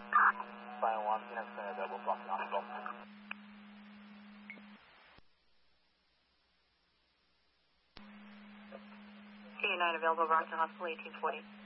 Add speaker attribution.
Speaker 1: Final 1, Phoenix available, blocking hospital.
Speaker 2: K9 available, Rockton Hospital, 1840.